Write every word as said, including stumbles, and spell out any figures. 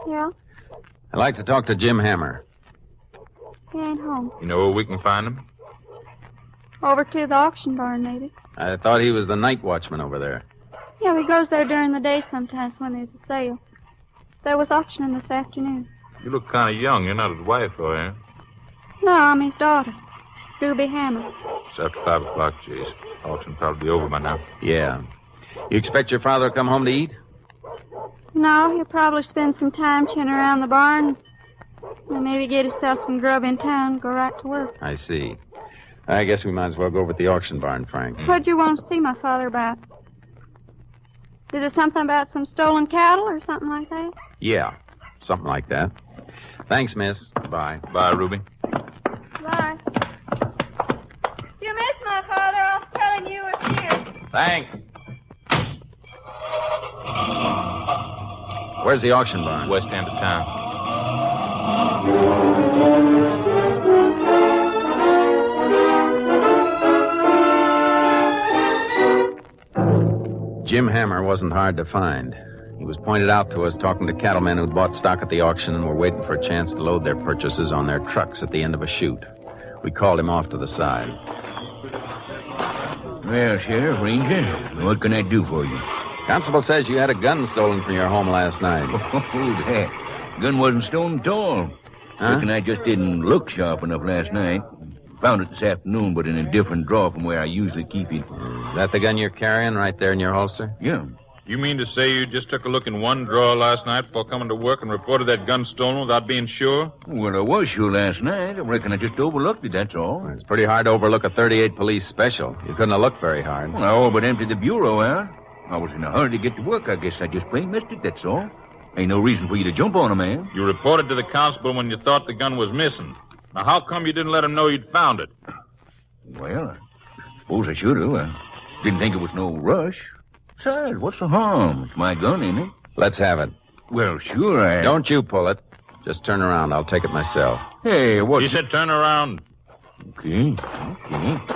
Yeah? I'd like to talk to Jim Hammer. He ain't home. You know where we can find him? Over to the auction barn, maybe. I thought he was the night watchman over there. Yeah, he goes there during the day sometimes when there's a sale. There was auctioning this afternoon. You look kind of young. You're not his wife, are you? No, I'm his daughter, Ruby Hammer. It's after five o'clock, Chase. Auction probably be over by now. Yeah. You expect your father to come home to eat? No, he'll probably spend some time chinning around the barn. And maybe get himself some grub in town and go right to work. I see. I guess we might as well go over to the auction barn, Frank. What'd you want to see my father about? Is it something about some stolen cattle or something like that? Yeah, something like that. Thanks, miss. Bye. Bye, Ruby. Bye. If you miss my father, I'll tell him you were here. Thanks. Where's the auction barn? West end of town. Jim Hammer wasn't hard to find. He was pointed out to us talking to cattlemen who'd bought stock at the auction and were waiting for a chance to load their purchases on their trucks at the end of a chute. We called him off to the side. Well, Sheriff, Ranger, what can I do for you? Constable says you had a gun stolen from your home last night. Oh, that gun wasn't stolen at all. Huh? Reckon I just didn't look sharp enough last night. Found it this afternoon, but in a different drawer from where I usually keep it. Is that the gun you're carrying right there in your holster? Yeah. You mean to say you just took a look in one drawer last night before coming to work and reported that gun stolen without being sure? Well, I was sure last night. I reckon I just overlooked it, that's all. It's pretty hard to overlook a thirty-eight police special. You couldn't have looked very hard. Well, I all but emptied the bureau out. I was in a hurry to get to work. I guess I just plain missed it, that's all. Ain't no reason for you to jump on a man. You reported to the constable when you thought the gun was missing. Now, how come you didn't let him know you'd found it? Well, I suppose I should have. I didn't think it was no rush. Besides, what's the harm? It's my gun, ain't it? Let's have it. Well, sure, I... Don't you pull it. Just turn around. I'll take it myself. Hey, what... He said turn around. Okay, okay.